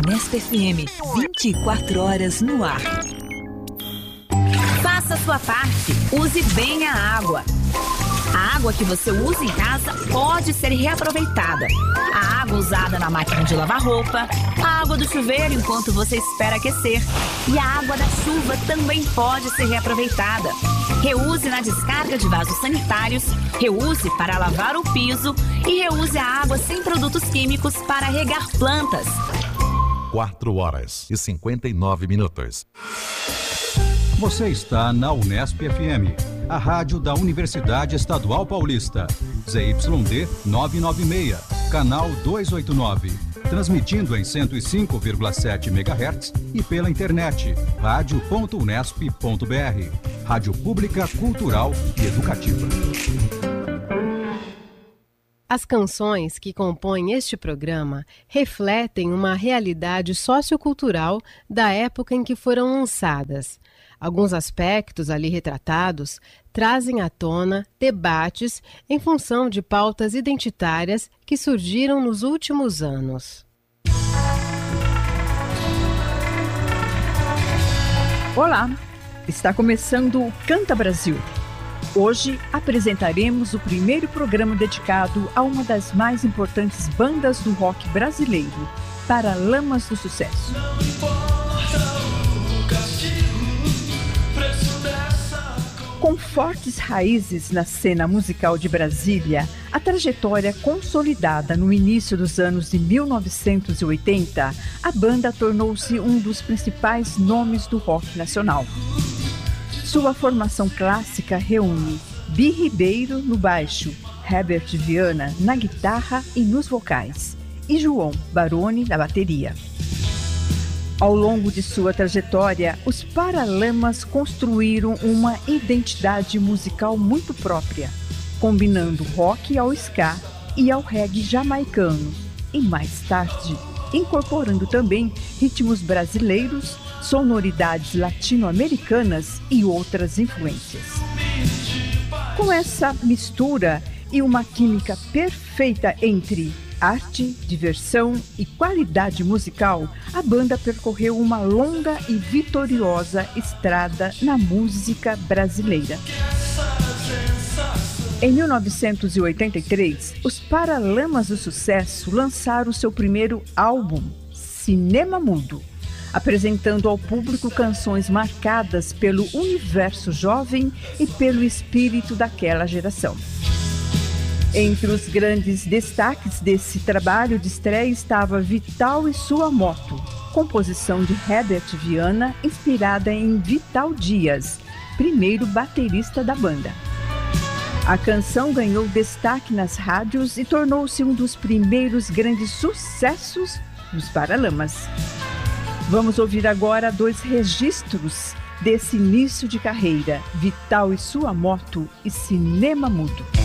Unesp FM, 24 horas no ar. Faça a sua parte. Use bem a água. A água que você usa em casa pode ser reaproveitada. A água usada na máquina de lavar roupa, a água do chuveiro enquanto você espera aquecer e a água da chuva também pode ser reaproveitada. Reuse na descarga de vasos sanitários, reuse para lavar o piso e reuse a água sem produtos químicos para regar plantas. 4 horas e 59 minutos. Você está na Unesp FM, a rádio da Universidade Estadual Paulista. ZYD 996, canal 289. Transmitindo em 105,7 MHz e pela internet, radio.unesp.br. Rádio Pública, Cultural e Educativa. As canções que compõem este programa refletem uma realidade sociocultural da época em que foram lançadas. Alguns aspectos ali retratados trazem à tona debates em função de pautas identitárias que surgiram nos últimos anos. Olá, está começando o Canta Brasil. Hoje apresentaremos o primeiro programa dedicado a uma das mais importantes bandas do rock brasileiro, Paralamas do Sucesso. Com fortes raízes na cena musical de Brasília, a trajetória consolidada no início dos anos de 1980, a banda tornou-se um dos principais nomes do rock nacional. Sua formação clássica reúne Bi Ribeiro no baixo, Herbert Viana na guitarra e nos vocais, e João Baroni na bateria. Ao longo de sua trajetória, os Paralamas construíram uma identidade musical muito própria, combinando rock ao ska e ao reggae jamaicano, e mais tarde, incorporando também ritmos brasileiros, sonoridades latino-americanas e outras influências. Com essa mistura e uma química perfeita entre arte, diversão e qualidade musical, a banda percorreu uma longa e vitoriosa estrada na música brasileira. Em 1983, os Paralamas do Sucesso lançaram seu primeiro álbum, Cinema Mudo, apresentando ao público canções marcadas pelo universo jovem e pelo espírito daquela geração. Entre os grandes destaques desse trabalho de estreia estava Vital e Sua Moto, composição de Herbert Viana, inspirada em Vital Dias, primeiro baterista da banda. A canção ganhou destaque nas rádios e tornou-se um dos primeiros grandes sucessos dos Paralamas. Vamos ouvir agora 2 registros desse início de carreira, Vital e Sua Moto e Cinema Mudo.